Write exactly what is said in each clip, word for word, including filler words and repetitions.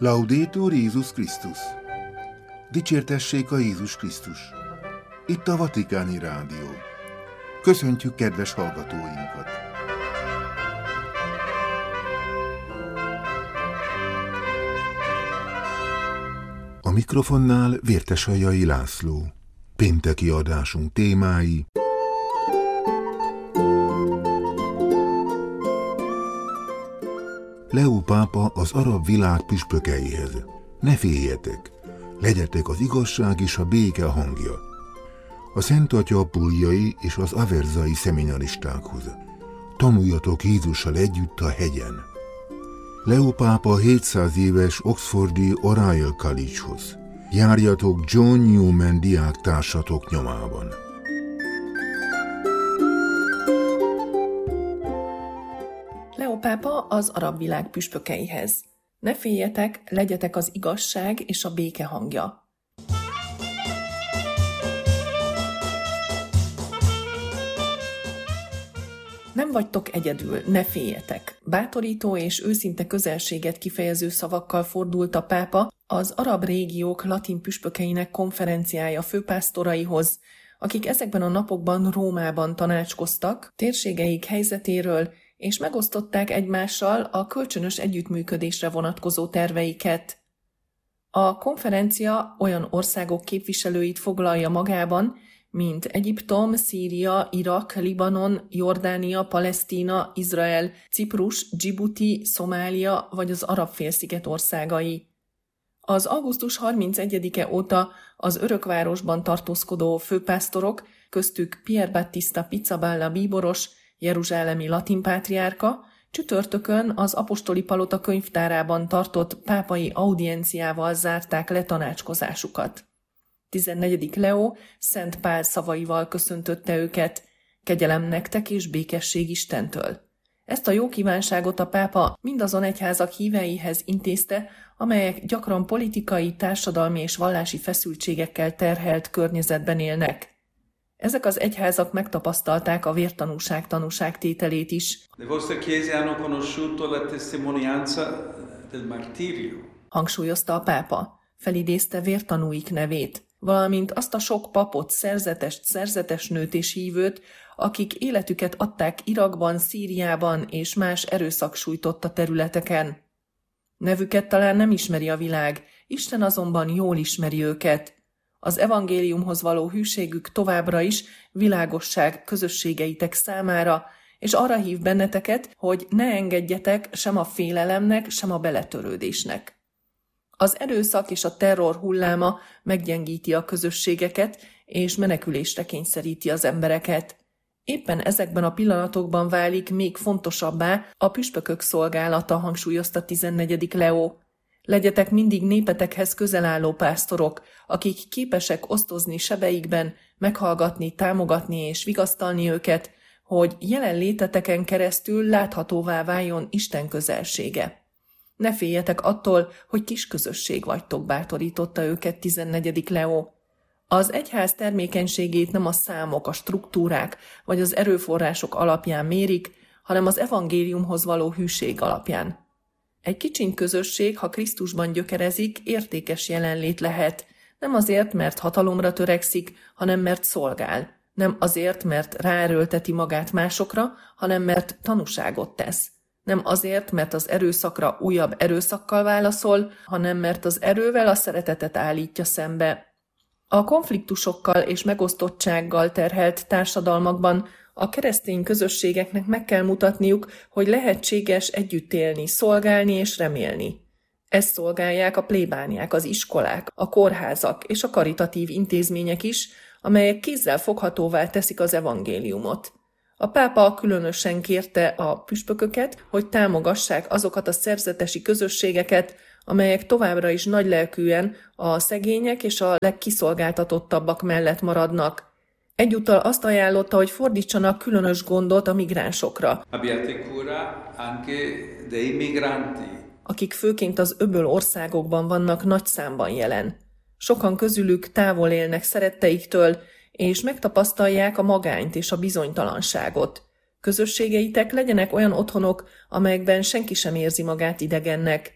Laudetur Jézus Krisztus! Dicsértessék a Jézus Krisztus! Itt a Vatikáni Rádió. Köszöntjük kedves hallgatóinkat! A mikrofonnál Vértesajai László. Pénteki adásunk témái: Leó pápa az arab világ püspökeihez. Ne féljetek, legyetek az igazság és a béke hangja. A Szent Atya a puljai és az averzai szeminaristákhoz. Tanuljatok Jézussal együtt a hegyen. Leó pápa hétszáz éves Oxfordi Oriel College-hoz. Járjatok John Newman diáktársatok nyomában. Leó pápa az arab világ püspökeihez. Ne féljetek, legyetek az igazság és a béke hangja. Nem vagytok egyedül, ne féljetek. Bátorító és őszinte közelséget kifejező szavakkal fordult a pápa az arab régiók latin püspökeinek konferenciája főpásztoraihoz, akik ezekben a napokban Rómában tanácskoztak térségeik helyzetéről, és megosztották egymással a kölcsönös együttműködésre vonatkozó terveiket. A konferencia olyan országok képviselőit foglalja magában, mint Egyiptom, Szíria, Irak, Libanon, Jordánia, Palesztína, Izrael, Ciprus, Dzsibuti, Szomália vagy az Arab-félsziget országai. Az augusztus harmincegyedike óta az örökvárosban tartózkodó főpásztorok, köztük Pier Battista Pizzaballa bíboros, jeruzsálemi latin pátriárka, csütörtökön az apostoli palota könyvtárában tartott pápai audienciával zárták le tanácskozásukat. tizennegyedik Leó Szent Pál szavaival köszöntötte őket: kegyelem nektek és békesség Istentől. Ezt a jó kívánságot a pápa mindazon egyházak híveihez intézte, amelyek gyakran politikai, társadalmi és vallási feszültségekkel terhelt környezetben élnek. Ezek az egyházak megtapasztalták a vértanúság tanúságtételét is. Le vostre chiese hanno conosciuto la testimonianza del martirio. Hangsúlyozta a pápa, felidézte vértanúik nevét, valamint azt a sok papot, szerzetest, szerzetesnőt és hívőt, akik életüket adták Irakban, Szíriában és más erőszak sújtotta területeken. Nevüket talán nem ismeri a világ, Isten azonban jól ismeri őket. Az evangéliumhoz való hűségük továbbra is világosság közösségeitek számára, és arra hív benneteket, hogy ne engedjetek sem a félelemnek, sem a beletörődésnek. Az erőszak és a terror hulláma meggyengíti a közösségeket, és menekülésre kényszeríti az embereket. Éppen ezekben a pillanatokban válik még fontosabbá a püspökök szolgálata, hangsúlyozta tizennegyedik Leó. Legyetek mindig népetekhez közel álló pásztorok, akik képesek osztozni sebeikben, meghallgatni, támogatni és vigasztalni őket, hogy jelenléteteken keresztül láthatóvá váljon Isten közelsége. Ne féljetek attól, hogy kis közösség vagytok, bátorította őket tizennegyedik Leó. Az egyház termékenységét nem a számok, a struktúrák vagy az erőforrások alapján mérik, hanem az evangéliumhoz való hűség alapján. Egy kicsiny közösség, ha Krisztusban gyökerezik, értékes jelenlét lehet, nem azért, mert hatalomra törekszik, hanem mert szolgál, nem azért, mert ráerőlteti magát másokra, hanem mert tanúságot tesz. Nem azért, mert az erőszakra újabb erőszakkal válaszol, hanem mert az erővel a szeretetet állítja szembe. A konfliktusokkal és megosztottsággal terhelt társadalmakban a keresztény közösségeknek meg kell mutatniuk, hogy lehetséges együtt élni, szolgálni és remélni. Ezt szolgálják a plébániák, az iskolák, a kórházak és a karitatív intézmények is, amelyek kézzel foghatóvá teszik az evangéliumot. A pápa különösen kérte a püspököket, hogy támogassák azokat a szerzetesi közösségeket, amelyek továbbra is nagylelkűen a szegények és a legkiszolgáltatottabbak mellett maradnak. Egyúttal azt ajánlotta, hogy fordítsanak különös gondot a migránsokra, Abbiate cura anche dei migranti. akik főként az öböl országokban vannak nagy számban jelen. Sokan közülük távol élnek szeretteiktől, és megtapasztalják a magányt és a bizonytalanságot. Közösségeitek legyenek olyan otthonok, amelyekben senki sem érzi magát idegennek.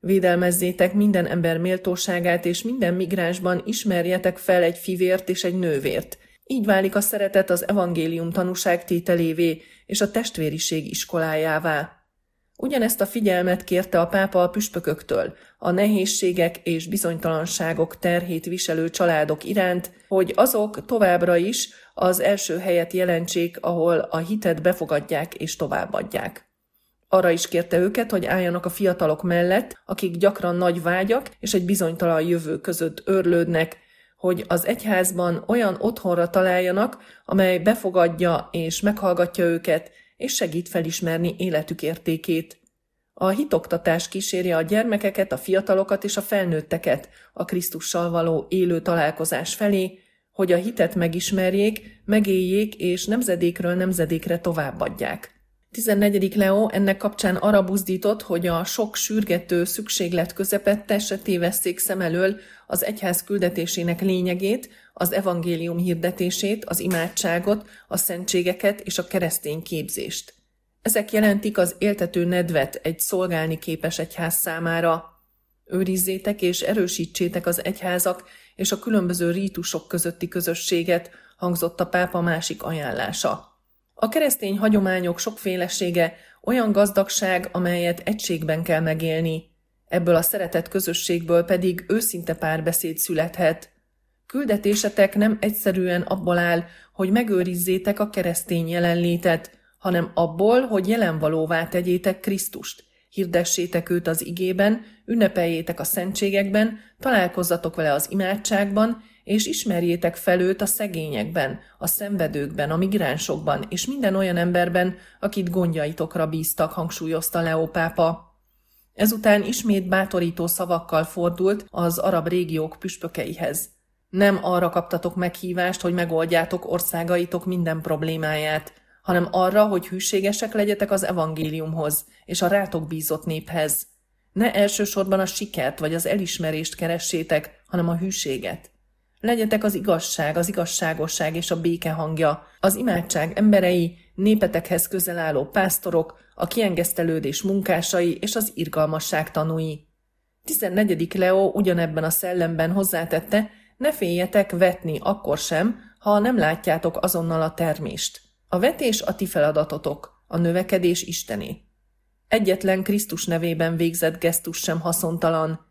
Védelmezzétek minden ember méltóságát, és minden migránsban ismerjetek fel egy fivért és egy nővért. Így válik a szeretet az evangélium tanúságtételévé és a testvériség iskolájává. Ugyanezt a figyelmet kérte a pápa a püspököktől, a nehézségek és bizonytalanságok terhét viselő családok iránt, hogy azok továbbra is az első helyet jelentsék, ahol a hitet befogadják és továbbadják. Arra is kérte őket, hogy álljanak a fiatalok mellett, akik gyakran nagy vágyak és egy bizonytalan jövő között őrlődnek, hogy az egyházban olyan otthonra találjanak, amely befogadja és meghallgatja őket, és segít felismerni életük értékét. A hitoktatás kíséri a gyermekeket, a fiatalokat és a felnőtteket a Krisztussal való élő találkozás felé, hogy a hitet megismerjék, megéljék és nemzedékről nemzedékre továbbadják. tizennegyedik Leó ennek kapcsán arra buzdított, hogy a sok sürgető szükséglet közepette se tévesszék szem elől az egyház küldetésének lényegét, az evangélium hirdetését, az imádságot, a szentségeket és a keresztény képzést. Ezek jelentik az éltető nedvet egy szolgálni képes egyház számára. Őrizzétek és erősítsétek az egyházak és a különböző rítusok közötti közösséget, hangzott a pápa másik ajánlása. A keresztény hagyományok sokfélesége olyan gazdagság, amelyet egységben kell megélni. Ebből a szeretett közösségből pedig őszinte párbeszéd születhet. Küldetésetek nem egyszerűen abból áll, hogy megőrizzétek a keresztény jelenlétet, hanem abból, hogy jelenvalóvá tegyétek Krisztust, hirdessétek őt az igében, ünnepeljétek a szentségekben, találkozzatok vele az imádságban, és ismerjétek fel őt a szegényekben, a szenvedőkben, a migránsokban és minden olyan emberben, akit gondjaitokra bíztak, hangsúlyozta Leó pápa. Ezután ismét bátorító szavakkal fordult az arab régiók püspökeihez. Nem arra kaptatok meghívást, hogy megoldjátok országaitok minden problémáját, hanem arra, hogy hűségesek legyetek az evangéliumhoz és a rátok bízott néphez. Ne elsősorban a sikert vagy az elismerést keressétek, hanem a hűséget. Legyetek az igazság, az igazságosság és a béke hangja, az imádság emberei, népetekhez közel álló pásztorok, a kiengesztelődés munkásai és az irgalmasság tanúi. tizennegyedik Leó ugyanebben a szellemben hozzátette, ne féljetek vetni akkor sem, ha nem látjátok azonnal a termést. A vetés a ti feladatotok, a növekedés Istené. Egyetlen Krisztus nevében végzett gesztus sem haszontalan.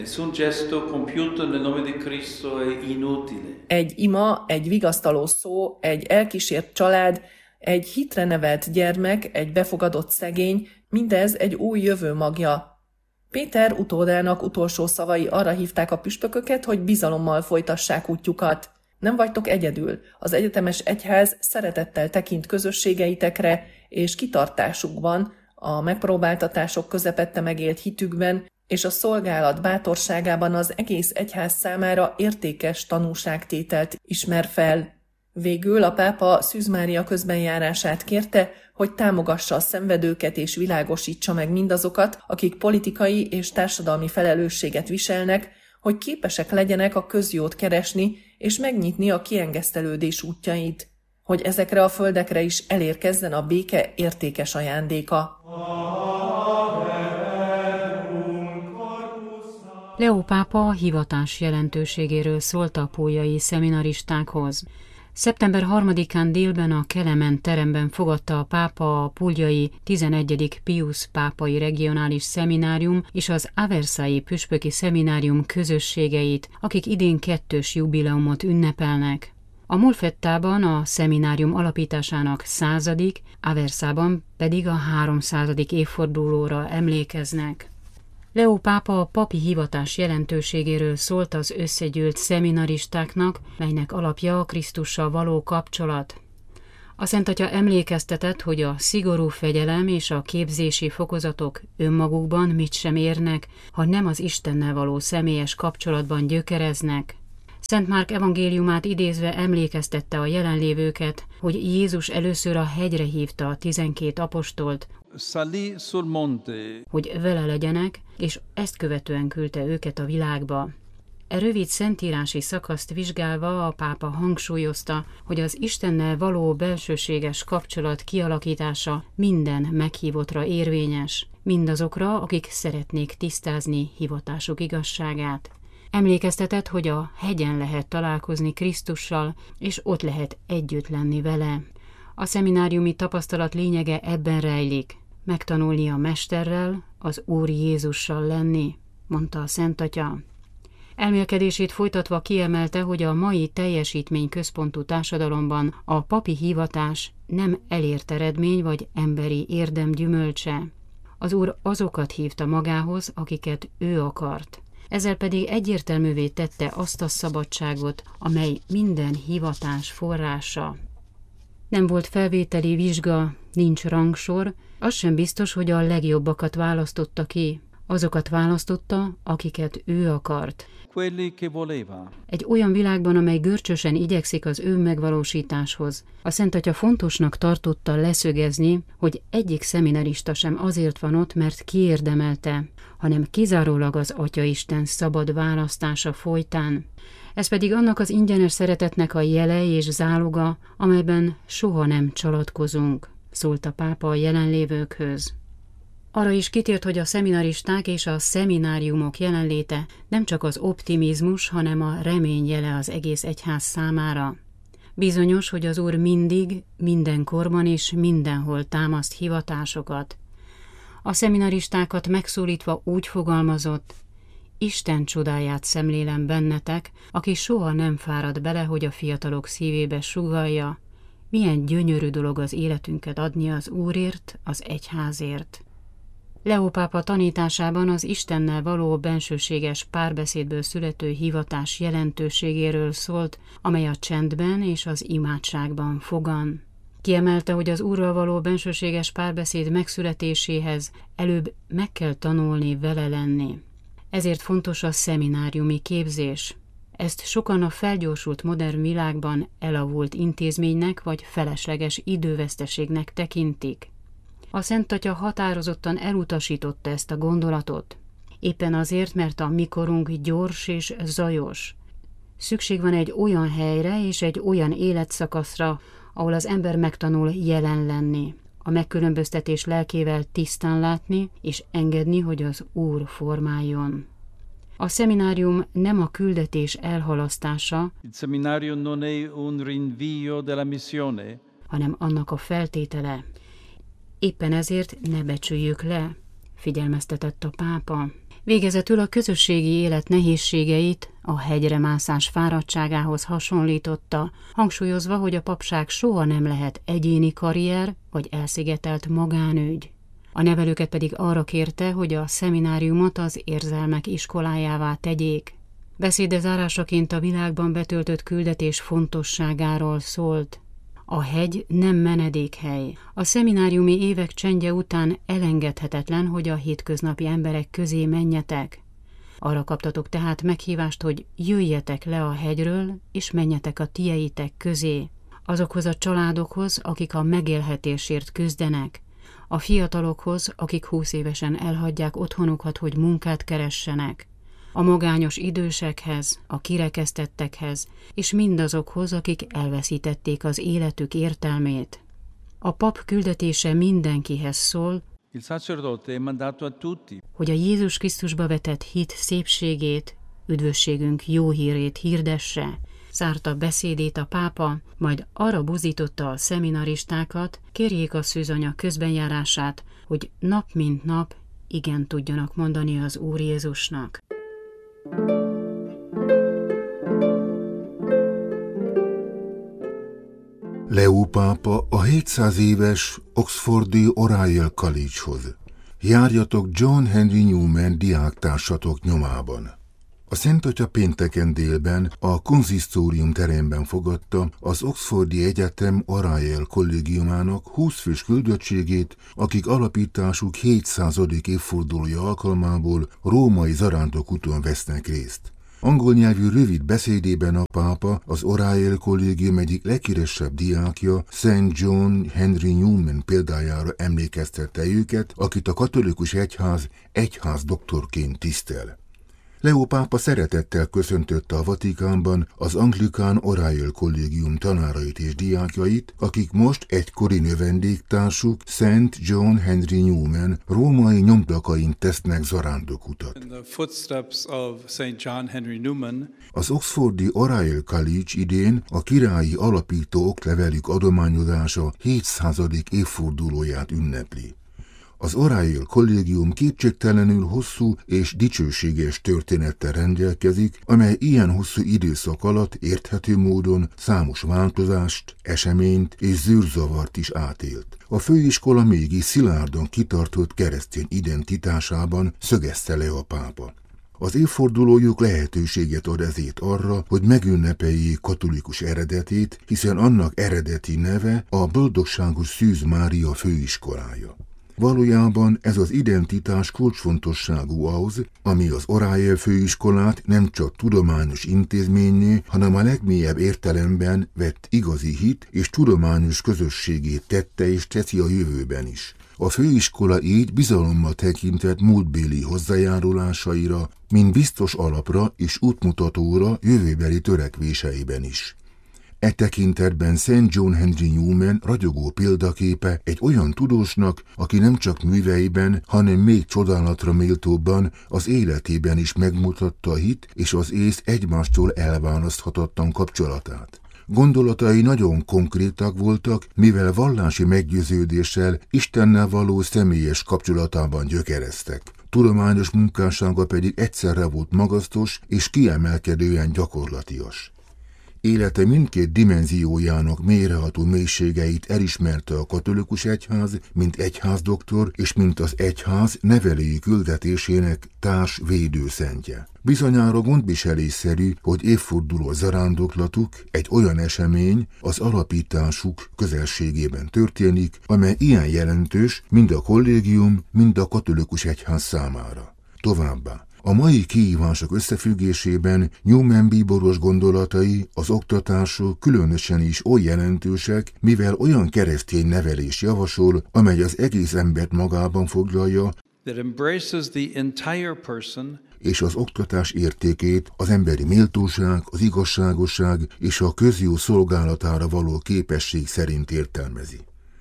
Egy ima, egy vigasztaló szó, egy elkísért család, egy hitre nevelt gyermek, egy befogadott szegény, mindez egy új jövő magja. Péter utódának utolsó szavai arra hívták a püspököket, hogy bizalommal folytassák útjukat. Nem vagytok egyedül, az egyetemes egyház szeretettel tekint közösségeitekre és kitartásukban, a megpróbáltatások közepette megélt hitükben és a szolgálat bátorságában az egész egyház számára értékes tanúságtételt ismer fel. Végül a pápa Szűz Mária közbenjárását kérte, hogy támogassa a szenvedőket és világosítsa meg mindazokat, akik politikai és társadalmi felelősséget viselnek, hogy képesek legyenek a közjót keresni és megnyitni a kiengesztelődés útjait, hogy ezekre a földekre is elérkezzen a béke értékes ajándéka. Leó pápa a hivatás jelentőségéről szólt a puljai szeminaristákhoz. szeptember harmadikán délben a Kelemen teremben fogadta a pápa a puljai tizenegyedik Piusz pápai regionális szeminárium és az Aversai püspöki szeminárium közösségeit, akik idén kettős jubileumot ünnepelnek. A Molfettában a szeminárium alapításának századik, Aversában pedig a háromszázadik évfordulóra emlékeznek. Leó pápa a papi hivatás jelentőségéről szólt az összegyűlt szeminaristáknak, melynek alapja a Krisztussal való kapcsolat. A Szentatya emlékeztetett, hogy a szigorú fegyelem és a képzési fokozatok önmagukban mit sem érnek, ha nem az Istennel való személyes kapcsolatban gyökereznek. Szent Márk evangéliumát idézve emlékeztette a jelenlévőket, hogy Jézus először a hegyre hívta a tizenkét apostolt, hogy vele legyenek, és ezt követően küldte őket a világba. E rövid szentírási szakaszt vizsgálva a pápa hangsúlyozta, hogy az Istennel való belsőséges kapcsolat kialakítása minden meghívottra érvényes, mindazokra, akik szeretnék tisztázni hivatásuk igazságát. Emlékeztetett, hogy a hegyen lehet találkozni Krisztussal, és ott lehet együtt lenni vele. A szemináriumi tapasztalat lényege ebben rejlik, megtanulni a Mesterrel, az Úr Jézussal lenni, mondta a Szent Atya. Elmélkedését folytatva kiemelte, hogy a mai teljesítményközpontú társadalomban a papi hivatás nem elért eredmény vagy emberi érdem gyümölcse. Az Úr azokat hívta magához, akiket ő akart. Ezzel pedig egyértelművé tette azt a szabadságot, amely minden hivatás forrása. Nem volt felvételi vizsga, nincs rangsor, az sem biztos, hogy a legjobbakat választotta ki. Azokat választotta, akiket ő akart. Egy olyan világban, amely görcsösen igyekszik az önmegvalósításhoz, a Szent Atya fontosnak tartotta leszögezni, hogy egyik szeminarista sem azért van ott, mert kiérdemelte, hanem kizárólag az Atyaisten szabad választása folytán. Ez pedig annak az ingyenes szeretetnek a jele és záloga, amelyben soha nem csalatkozunk, szólt a pápa a jelenlévőkhöz. Arra is kitért, hogy a szeminaristák és a szemináriumok jelenléte nem csak az optimizmus, hanem a remény jele az egész egyház számára. Bizonyos, hogy az Úr mindig, mindenkorban és mindenhol támaszt hivatásokat. A szeminaristákat megszólítva úgy fogalmazott: Isten csodáját szemlélem bennetek, aki soha nem fárad bele, hogy a fiatalok szívébe sugallja, milyen gyönyörű dolog az életünket adni az Úrért, az egyházért. Leó pápa tanításában az Istennel való bensőséges párbeszédből születő hivatás jelentőségéről szólt, amely a csendben és az imádságban fogan. Kiemelte, hogy az Úrral való bensőséges párbeszéd megszületéséhez előbb meg kell tanulni vele lenni. Ezért fontos a szemináriumi képzés. Ezt sokan a felgyorsult modern világban elavult intézménynek vagy felesleges időveszteségnek tekintik. A Szent Atya határozottan elutasította ezt a gondolatot. Éppen azért, mert a mikorunk gyors és zajos. Szükség van egy olyan helyre és egy olyan életszakaszra, ahol az ember megtanul jelen lenni, a megkülönböztetés lelkével tisztán látni és engedni, hogy az Úr formáljon. A szeminárium nem a küldetés elhalasztása, Il seminario non è un rinvio della missione, hanem annak a feltétele. Éppen ezért ne becsüljük le, figyelmeztetett a pápa. Végezetül a közösségi élet nehézségeit a hegyre mászás fáradtságához hasonlította, hangsúlyozva, hogy a papság soha nem lehet egyéni karrier vagy elszigetelt magánügy. A nevelőket pedig arra kérte, hogy a szemináriumot az érzelmek iskolájává tegyék. Beszéde zárásaként a világban betöltött küldetés fontosságáról szólt. A hegy nem menedékhely. A szemináriumi évek csendje után elengedhetetlen, hogy a hétköznapi emberek közé menjetek. Arra kaptatok tehát meghívást, hogy jöjjetek le a hegyről, és menjetek a tieitek közé, azokhoz a családokhoz, akik a megélhetésért küzdenek, a fiatalokhoz, akik húsz évesen elhagyják otthonukat, hogy munkát keressenek, a magányos idősekhez, a kirekesztettekhez, és mindazokhoz, akik elveszítették az életük értelmét. A pap küldetése mindenkihez szól, il sacerdote è mandato a tutti. Hogy a Jézus Krisztusba vetett hit szépségét, üdvösségünk jó hírét hirdesse. Zárta beszédét a pápa, majd arra buzdította a szeminaristákat, kérjék a szűzanya közbenjárását, hogy nap mint nap igen tudjanak mondani az Úr Jézusnak. Leó pápa a hétszáz éves Oxfordi Oriel College-hoz. Járjatok John Henry Newman diáktársatok nyomában. A Szent Atya pénteken délben a konzisztórium teremben fogadta az Oxfordi Egyetem Oriel kollégiumának húsz fős küldöttségét, akik alapításuk hétszázadik évfordulója alkalmából római zarándokúton vesznek részt. Angol nyelvű rövid beszédében a pápa az Oriel kollégium egyik leghíresebb diákja, Saint John Henry Newman példájára emlékeztette őket, akit a katolikus egyház egyház doktorként tisztel. Leó pápa szeretettel köszöntötte a Vatikánban az anglikán Oriel kollégium tanárait és diákjait, akik most egykori növendéktársuk Szent John Henry Newman római nyomdakain tesznek zarándokutat. Az oxfordi Oriel College idén a királyi alapító oklevelük adományozása hétszázadik évfordulóját ünnepli. Az Oriel kollégium kétségtelenül hosszú és dicsőséges történettel rendelkezik, amely ilyen hosszú időszak alatt érthető módon számos változást, eseményt és zűrzavart is átélt. A főiskola mégis szilárdan kitartott keresztény identitásában, szögezte le a pápa. Az évfordulójuk lehetőséget ad ezért arra, hogy megünnepeljék katolikus eredetét, hiszen annak eredeti neve a Boldogságos Szűz Mária főiskolája. Valójában ez az identitás kulcsfontosságú ahhoz, ami az Oriel főiskolát nem csak tudományos intézményé, hanem a legmélyebb értelemben vett igazi hit és tudományos közösségét tette és teszi a jövőben is. A főiskola így bizalommal tekintett múltbéli hozzájárulásaira, mint biztos alapra és útmutatóra jövőbeli törekvéseiben is. E tekintetben Szent John Henry Newman ragyogó példaképe egy olyan tudósnak, aki nem csak műveiben, hanem még csodálatra méltóbban az életében is megmutatta a hit és az ész egymástól elválaszthatatlan kapcsolatát. Gondolatai nagyon konkrétak voltak, mivel vallási meggyőződéssel, Istennel való személyes kapcsolatában gyökereztek. Tudományos munkássága pedig egyszerre volt magasztos és kiemelkedően gyakorlatias. Élete mindkét dimenziójának mélyreható mélységeit elismerte a katolikus egyház, mint egyházdoktor és mint az egyház nevelői küldetésének társ védőszentje. Bizonyára gondviselésszerű, hogy évforduló zarándoklatuk, egy olyan esemény az alapításuk közelségében történik, amely ilyen jelentős mind a kollégium, mind a katolikus egyház számára. Továbbá, a mai kihívások összefüggésében Newman bíboros gondolatai az oktatások különösen is oly jelentősek, mivel olyan keresztény nevelés javasol, amely az egész embert magában foglalja, that embraces the entire person, és az oktatás értékét az emberi méltóság, az igazságosság és a közjó szolgálatára való képesség szerint értelmezi.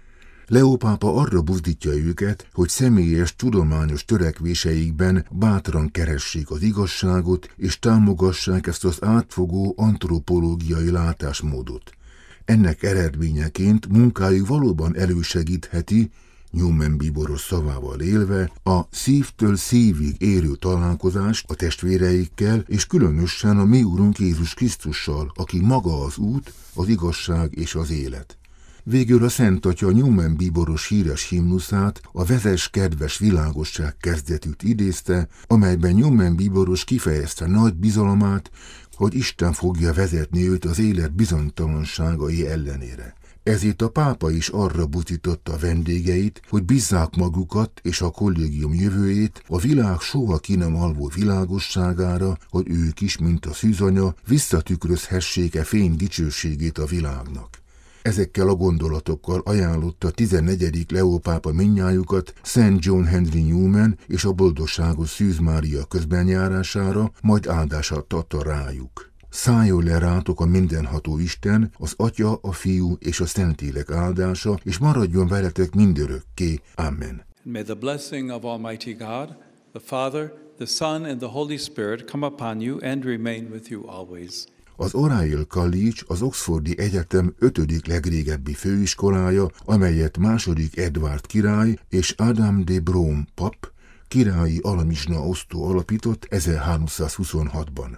Leó pápa arra buzdítja őket, hogy személyes tudományos törekvéseikben bátran keressék az igazságot, és támogassák ezt az átfogó antropológiai látásmódot. Ennek eredményeként munkájuk valóban elősegítheti, Newman bíboros szavával élve, a szívtől szívig érő találkozást a testvéreikkel, és különösen a mi Úrunk Jézus Krisztussal, aki maga az út, az igazság és az élet. Végül a Szent Atya Newman bíboros híres himnuszát, a Vezess kedves világosság kezdetűt idézte, amelyben Newman bíboros kifejezte nagy bizalomát, hogy Isten fogja vezetni őt az élet bizonytalanságai ellenére. Ezért a pápa is arra buzdította a vendégeit, hogy bízzák magukat és a kollégium jövőjét a világ soha ki nem alvó világosságára, hogy ők is, mint a szűzanya, visszatükrözhessék-e fény dicsőségét a világnak. Ezekkel a gondolatokkal ajánlotta tizennegyedik Leó pápa mindnyájukat Szent John Henry Newman és a Boldogságos Szűz Mária közbenjárására, majd áldását adta rájuk. Szálljon le rátok a mindenható Isten, az Atya, a Fiú és a Szentlélek áldása, és maradjon veletek mindörökké. Amen. may the blessing of Almighty God, the Father, the Son, and the Holy Spirit come upon you and remain with you always. Az Oriel College az Oxfordi Egyetem ötödik legrégebbi főiskolája, amelyet második Edward király és Adam de Brougham pap, királyi alamizsna osztó alapított ezerháromszázhuszonhatban.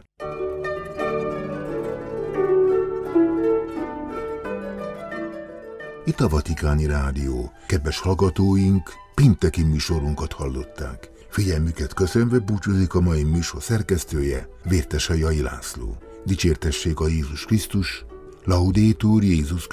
Itt a Vatikáni Rádió. Kedves hallgatóink, pénteki műsorunkat hallották. Figyelmüket köszönve búcsúzik a mai műsor szerkesztője, Vértesei Jai László. Dicsértessék a Jézus Krisztus, Laudetur Jézus Krisztus.